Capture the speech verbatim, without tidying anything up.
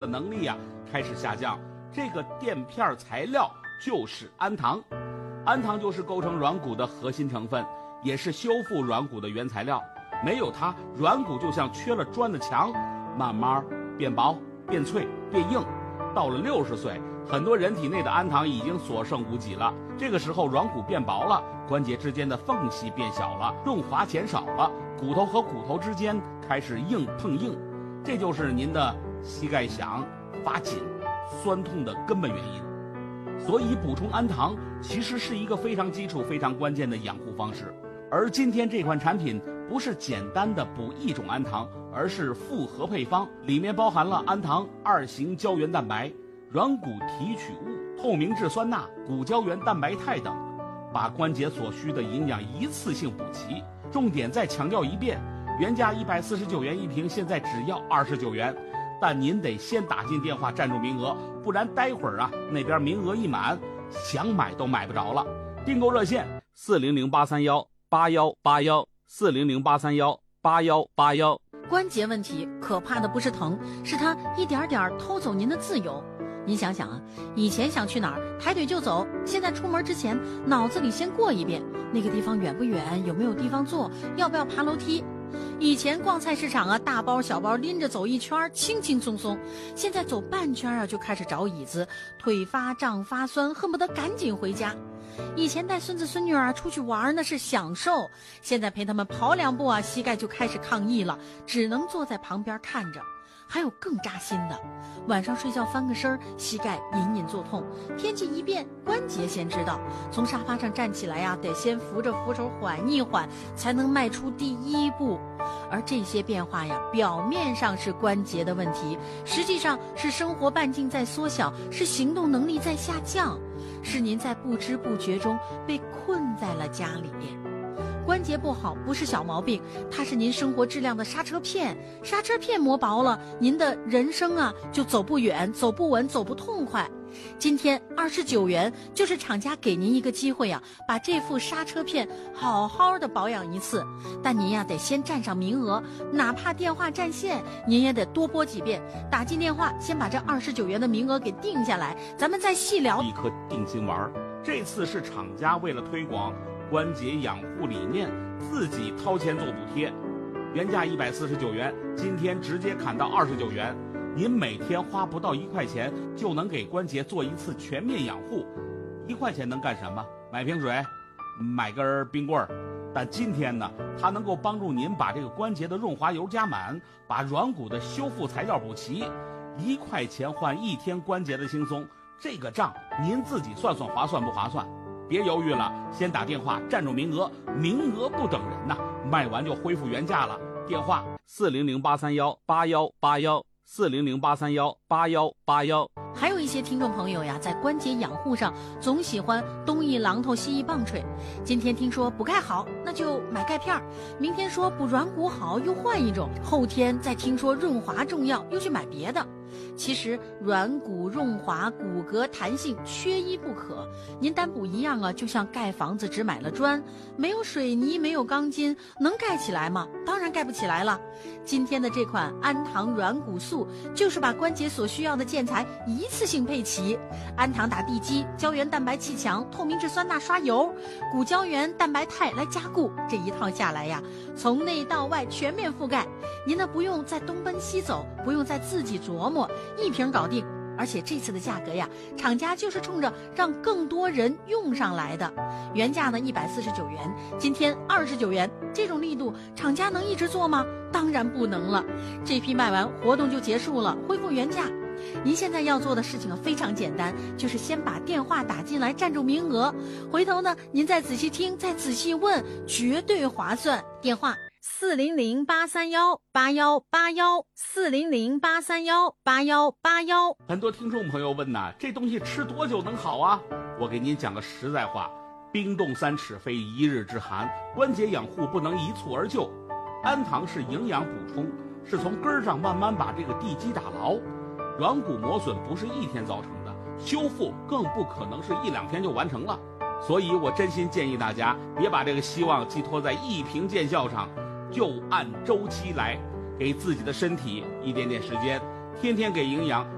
能力啊开始下降。这个垫片材料就是氨糖，氨糖就是构成软骨的核心成分，也是修复软骨的原材料。没有它，软骨就像缺了砖的墙，慢慢变薄、变脆、变硬。到了六十岁，很多人体内的氨糖已经所剩无几了。这个时候软骨变薄了，关节之间的缝隙变小了，润滑减少了，骨头和骨头之间开始硬碰硬，这就是您的膝盖响、发紧、酸痛的根本原因。所以补充氨糖其实是一个非常基础、非常关键的养护方式。而今天这款产品不是简单的补一种氨糖，而是复合配方，里面包含了氨糖、二型胶原蛋白、软骨提取物、透明质酸钠、骨胶原蛋白肽等，把关节所需的营养一次性补齐。重点再强调一遍，原价一百四十九元一瓶，现在只要二十九元，但您得先打进电话占住名额，不然待会儿啊那边名额一满，想买都买不着了。订购热线四零零八三幺八幺八幺四零零八三幺八幺八幺。 关节问题可怕的不是疼，是它一点点偷走您的自由。您想想啊，以前想去哪儿抬腿就走，现在出门之前脑子里先过一遍那个地方远不远，有没有地方坐，要不要爬楼梯。以前逛菜市场啊，大包小包拎着走一圈轻轻松松，现在走半圈啊就开始找椅子，腿发胀发酸，恨不得赶紧回家。以前带孙子孙女啊出去玩那是享受，现在陪他们跑两步啊，膝盖就开始抗议了，只能坐在旁边看着。还有更扎心的，晚上睡觉翻个身，膝盖隐隐作痛，天气一变，关节先知道，从沙发上站起来呀、啊，得先扶着扶手缓一缓，才能迈出第一步。而这些变化呀，表面上是关节的问题，实际上是生活半径在缩小，是行动能力在下降，是您在不知不觉中被困在了家里面。关节不好不是小毛病，它是您生活质量的刹车片，刹车片磨薄了，您的人生啊就走不远，走不稳，走不痛快。今天二十九元就是厂家给您一个机会啊，把这副刹车片好好的保养一次，但您呀得先占上名额，哪怕电话占线您也得多拨几遍，打进电话先把这二十九元的名额给定下来，咱们再细聊。 一颗定心丸，这次是厂家为了推广关节养护理念，自己掏钱做补贴，原价一百四十九元，今天直接砍到二十九元。您每天花不到一块钱，就能给关节做一次全面养护。一块钱能干什么？买瓶水，买根冰棍儿。但今天呢，它能够帮助您把这个关节的润滑油加满，把软骨的修复材料补齐。一块钱换一天关节的轻松，这个账您自己算算划算不划算？别犹豫了，先打电话占住名额，名额不等人呐，卖完就恢复原价了。电话四零零八三幺八幺八幺四零零八三幺八幺八幺。 还有一些听众朋友呀，在关节养护上总喜欢东一榔头西一棒槌。今天听说补钙好，那就买钙片；明天说补软骨好，又换一种；后天再听说润滑重要，又去买别的。其实软骨润滑、骨骼弹性缺一不可。您单补一样啊，就像盖房子只买了砖，没有水泥，没有钢筋，能盖起来吗？当然盖不起来了。今天的这款氨糖软骨素，就是把关节所需要的建材一次性配齐。氨糖打地基，胶原蛋白砌墙，透明质酸钠刷油，骨胶原蛋白肽来加固。这一套下来呀，从内到外全面覆盖。您呢不用再东奔西走，不用再自己琢磨，一瓶搞定。而且这次的价格呀，厂家就是冲着让更多人用上来的。原价呢一百四十九元，今天二十九元，这种力度厂家能一直做吗？当然不能了。这批卖完活动就结束了，恢复原价。您现在要做的事情非常简单，就是先把电话打进来占住名额，回头呢您再仔细听，再仔细问，绝对划算。电话四零零八三幺八幺八幺四零零八三幺八幺八幺。 很多听众朋友问呐，这东西吃多久能好啊？我给您讲个实在话，冰冻三尺非一日之寒，关节养护不能一蹴而就。氨糖是营养补充，是从根儿上慢慢把这个地基打牢。软骨磨损不是一天造成的，修复更不可能是一两天就完成了。所以我真心建议大家别把这个希望寄托在一瓶见效上，就按周期来，给自己的身体一点点时间，天天给营养，